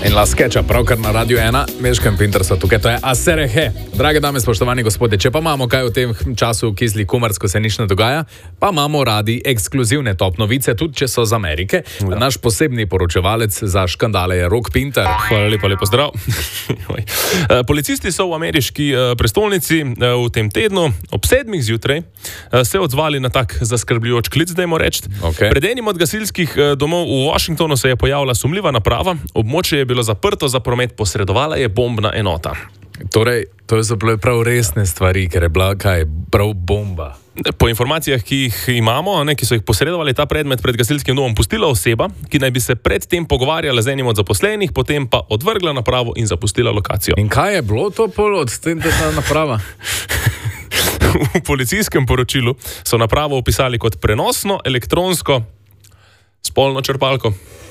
In la skeča, pravkar na Radio 1, Meška in Pinter so tukaj, to je Aserehe. Drage dame, spoštovani gospodje, če pa imamo kaj v tem času kisli kumarsko se nič ne dogaja, pa imamo radi ekskluzivne top novice, tudi če so z Amerike. Naš posebni poročevalec za škandale je Rok Pinter. Hvala lepa, lepo zdrav. Policisti so v ameriški prestolnici v tem tednu ob 7 zjutraj se odzvali na tak zaskrbljujoč klic, dajmo reči. Okay. Pred enim od gasilskih domov v Washingtonu se je pojavila sumljiva naprava, območje je bilo zaprto za promet, posredovala je bombna enota. Torej, to so bile prav resne stvari, ker je bila kaj, prav bomba. Po informacijah, ki jih imamo, ki so jih posredovali, ta predmet pred gasilskim domom pustila oseba, ki naj bi se predtem pogovarjala z enim od zaposlenih, potem pa odvrgla napravo in zapustila lokacijo. In kaj je bilo to pol od tem, da ta naprava? V policijskem poročilu so napravo opisali kot prenosno elektronsko spolno črpalko.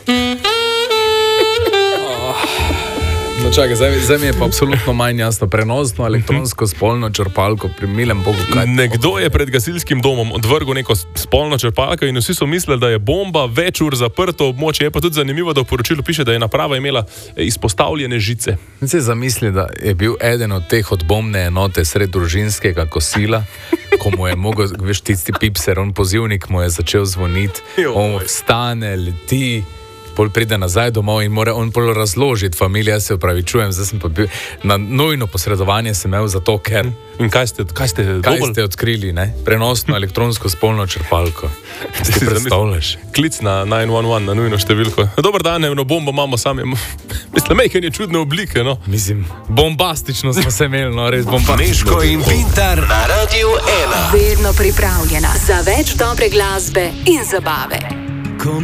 No čakaj, zdaj mi je pa absolutno manj jasno. Prenosno elektronsko spolno črpalko, pri milem Bogu kaj. Nekdo je pred gasilskim domom odvrgel neko spolno črpalko in vsi so mislili, da je bomba, več ur zaprto območje. Je pa tudi zanimivo, da v poročilu piše, da je naprava imela izpostavljene žice. In si zamisli, da je bil eden od teh od bombne enote sred družinskega kosila, ko mu je mogel, veš, tisti pipser, on pozivnik mu je začel zvoniti, on vstane, leti, pol pride nazaj domov in mora on pol razložiti familiji. Jaz se opravičujem, zdaj sem pa bil na nujno posredovanje sem imel zato, ker... In kaj ste odkrili, ne? Prenosno elektronsko spolno črpalko. Si predstavljaš? Klic na 911, na nujno številko. Dobar dan, eno bombo imamo sami. Mislim, mejken je čudne oblike, no. Mislim, bombastično smo se imeli, no, res bombastično. Meško in Pinter na Radio 1. Vedno pripravljena za več dobre glasbe in zabave.